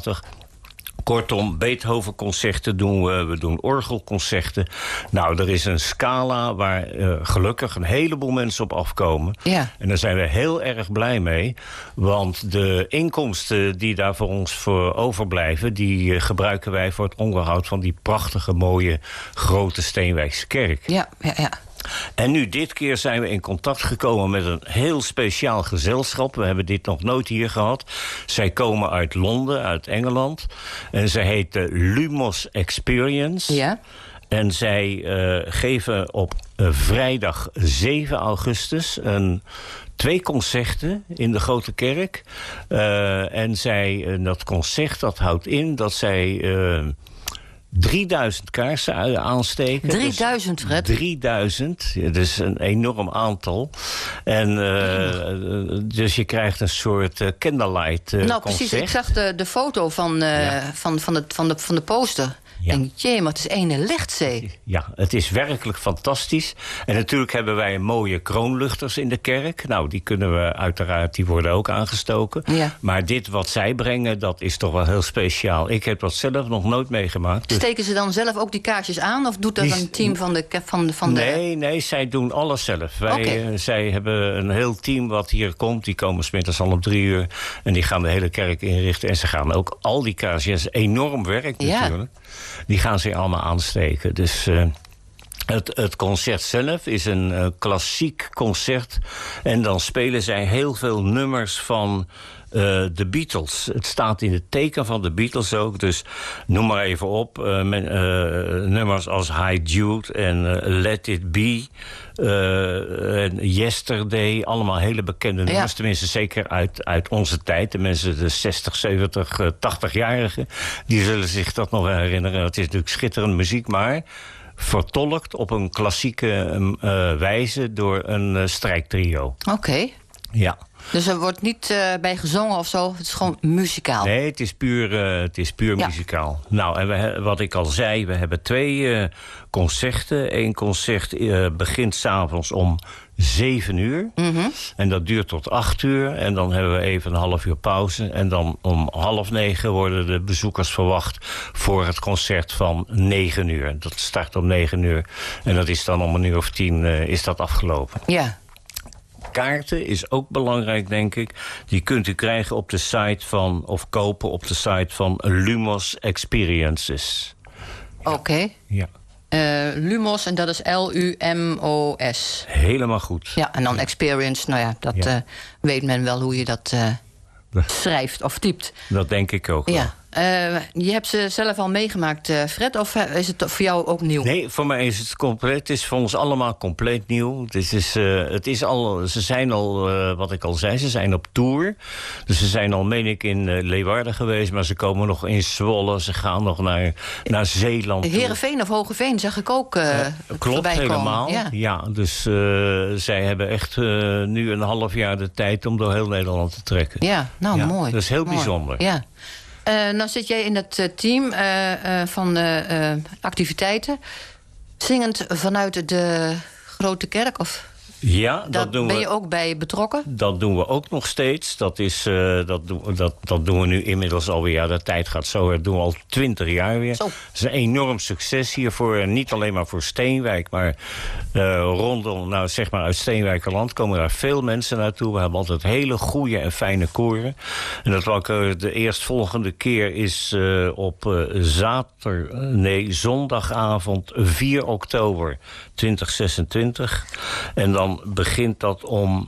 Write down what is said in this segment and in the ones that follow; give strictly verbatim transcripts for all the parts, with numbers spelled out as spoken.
regelmatig. Kortom, Beethoven-concerten doen we, we doen orgelconcerten. Nou, er is een scala waar uh, gelukkig een heleboel mensen op afkomen. Ja. En daar zijn we heel erg blij mee. Want de inkomsten die daar voor ons voor overblijven, die uh, gebruiken wij voor het onderhoud van die prachtige, mooie, grote Steenwijkse kerk. Ja, ja, ja. En nu dit keer zijn we in contact gekomen met een heel speciaal gezelschap. We hebben dit nog nooit hier gehad. Zij komen uit Londen, uit Engeland. En zij heten Lumos Experience. Ja. En zij uh, geven op uh, vrijdag zeven augustus een, twee concerten in de Grote Kerk. Uh, en zij, uh, dat concert dat houdt in dat zij Uh, drieduizend kaarsen aansteken. drieduizend, Fred? Dus drieduizend, ja, dat is een enorm aantal. En uh, dus je krijgt een soort uh, candlelight uh, Nou, concert. precies. Ik zag de, de foto van, uh, ja. van, van, het, van, de, van de poster. Ja. Ik denk, jee, maar het is ene lichtzee. Ja, het is werkelijk fantastisch. En natuurlijk hebben wij mooie kroonluchters in de kerk. Nou, die kunnen we uiteraard, die worden ook aangestoken. Ja. Maar dit wat zij brengen, dat is toch wel heel speciaal. Ik heb dat zelf nog nooit meegemaakt. Dus steken ze dan zelf ook die kaarsjes aan? Of doet dat die, een team van de... Van de, van de... Nee, nee, zij doen alles zelf. Wij, okay. uh, zij hebben een heel team wat hier komt. Die komen 's middags al om drie uur. En die gaan de hele kerk inrichten. En ze gaan ook al die kaarsjes, enorm werk natuurlijk. Ja. Die gaan ze allemaal aansteken. Dus uh, het, het concert zelf is een uh, klassiek concert. En dan spelen zij heel veel nummers van uh, de Beatles. Het staat in het teken van de Beatles ook. Dus noem maar even op. Uh, men, uh, nummers als Hi Jude en uh, Let It Be. Uh, en Yesterday, allemaal hele bekende nummers. Ja. Tenminste, zeker uit, uit onze tijd. De mensen, de zestig, zeventig, tachtig-jarigen... die zullen zich dat nog herinneren. Het is natuurlijk schitterende muziek, maar vertolkt op een klassieke uh, wijze door een uh, strijktrio. Oké. Okay. Ja. Dus er wordt niet uh, bij gezongen of zo? Het is gewoon muzikaal? Nee, het is puur, uh, het is puur ja. muzikaal. Nou, en we, wat ik al zei, we hebben twee uh, concerten. Eén concert uh, begint 's avonds om zeven uur. Mm-hmm. En dat duurt tot acht uur. En dan hebben we even een half uur pauze. En dan om half negen worden de bezoekers verwacht voor het concert van negen uur. Dat start om negen uur. En dat is dan om een uur of tien uh, is dat afgelopen. Ja. Kaarten is ook belangrijk, denk ik. Die kunt u krijgen op de site van, of kopen op de site van Lumos Experiences. Ja. Oké. Okay. Ja. Uh, Lumos, en dat is L U M O S. Helemaal goed. Ja, en dan Experience, nou ja, dat ja. Uh, weet men wel hoe je dat uh, schrijft of typt. Dat denk ik ook ja. wel. Uh, je hebt ze zelf al meegemaakt, uh, Fred, of is het voor jou ook nieuw? Nee, voor mij is het compleet. Het is voor ons allemaal compleet nieuw. Het is, uh, het is al, ze zijn al, uh, wat ik al zei, ze zijn op tour. Dus ze zijn al, meen ik, in uh, Leeuwarden geweest, maar ze komen nog in Zwolle. Ze gaan nog naar, naar Zeeland. Heerenveen of Hogeveen zag ik ook uh, uh, Klopt, helemaal. Ja. ja, dus uh, zij hebben echt uh, nu een half jaar de tijd om door heel Nederland te trekken. Ja, nou ja, mooi. Dat is heel mooi. bijzonder. Ja. Uh, nou zit jij in het uh, team uh, uh, van uh, uh, activiteiten. Zingend vanuit de Grote Kerk? Of? Ja, dat Daar doen ben we, je ook bij betrokken? Dat doen we ook nog steeds. Dat, is, uh, dat, doen, dat, dat doen we nu inmiddels alweer. Ja, de tijd gaat zo. Dat doen we al twintig jaar weer. Zo. Het is een enorm succes hiervoor. Niet alleen maar voor Steenwijk, maar uh, rondom, nou zeg maar uit Steenwijkerland komen daar veel mensen naartoe. We hebben altijd hele goede en fijne koren. En dat welke de eerstvolgende keer is uh, op uh, zater, nee, zondagavond vier oktober twintig zesentwintig. En dan begint dat om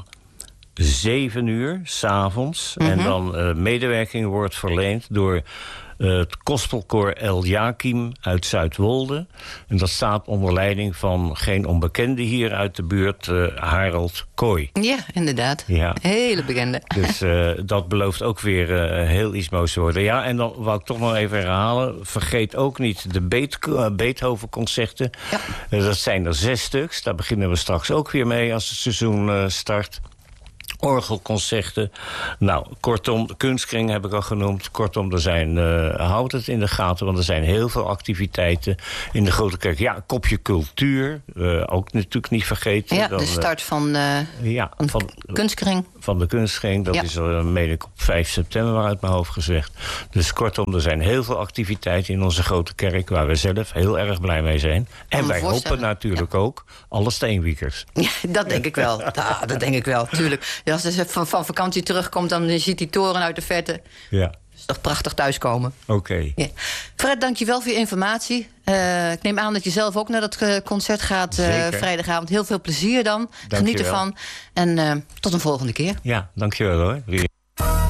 zeven uur 's avonds. Mm-hmm. En dan uh, medewerking wordt verleend door uh, het gospelkoor El Jakim uit Zuidwolde. En dat staat onder leiding van geen onbekende hier uit de buurt, uh, Harold Kooi. Ja, inderdaad. Ja. Hele bekende. Dus uh, dat belooft ook weer uh, heel iets moois te worden. Ja, en dan wou ik toch nog even herhalen. Vergeet ook niet de Beet- uh, Beethoven-concerten. Ja. Uh, dat zijn er zes stuks. Daar beginnen we straks ook weer mee als het seizoen uh, start. orgelconcerten. Nou, kortom, de kunstkring heb ik al genoemd. Kortom, er zijn, uh, houd het in de gaten, want er zijn heel veel activiteiten in de Grote Kerk. Ja, kopje cultuur, uh, ook natuurlijk niet vergeten. Ja, Dan, de start van, uh, ja, van, van de kunstkring. Van de kunstkring, dat ja. is er, meen ik, op vijf september uit mijn hoofd gezegd. Dus kortom, er zijn heel veel activiteiten in onze Grote Kerk waar we zelf heel erg blij mee zijn. En wij hopen natuurlijk ja. ook alle steenwiekers. Ja, dat denk ik wel. Ja, dat denk ik wel, tuurlijk. Ja, als je van, van vakantie terugkomt, dan ziet die toren uit de verte. Ja. Dat is toch prachtig thuiskomen. Oké. Okay. Ja. Fred, dank je wel voor je informatie. Uh, ik neem aan dat je zelf ook naar dat uh, concert gaat uh, vrijdagavond. Heel veel plezier dan. Dank Geniet ervan. En uh, tot een volgende keer. Ja, dank je wel hoor.